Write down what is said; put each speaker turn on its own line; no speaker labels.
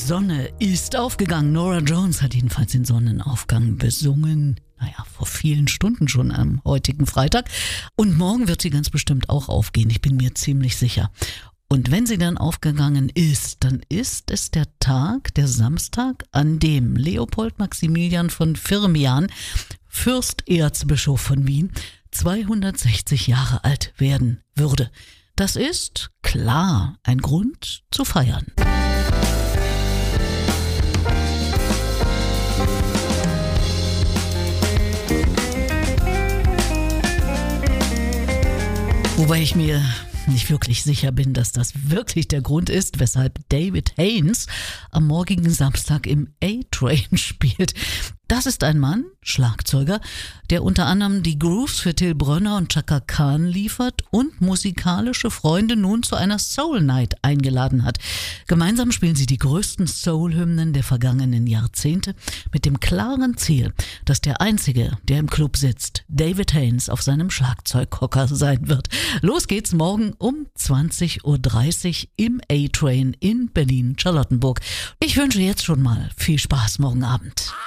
Sonne ist aufgegangen. Norah Jones hat jedenfalls den Sonnenaufgang besungen. Vor vielen Stunden schon am heutigen Freitag. Und morgen wird sie ganz bestimmt auch aufgehen. Ich bin mir ziemlich sicher. Und wenn sie dann aufgegangen ist, dann ist es der Samstag, an dem Leopold Maximilian von Firmian, Fürsterzbischof von Wien, 260 Jahre alt werden würde. Das ist, klar, ein Grund zu feiern. Wobei ich mir nicht wirklich sicher bin, dass das wirklich der Grund ist, weshalb David Haynes am morgigen Samstag im A-Train spielt. Das ist ein Mann, Schlagzeuger, der unter anderem die Grooves für Till Brönner und Chaka Khan liefert und musikalische Freunde nun zu einer Soul Night eingeladen hat. Gemeinsam spielen sie die größten Soul-Hymnen der vergangenen Jahrzehnte mit dem klaren Ziel, dass der Einzige, der im Club sitzt, David Haynes auf seinem Schlagzeughocker sein wird. Los geht's morgen um 20.30 Uhr im A-Train in Berlin-Charlottenburg. Ich wünsche jetzt schon mal viel Spaß morgen Abend.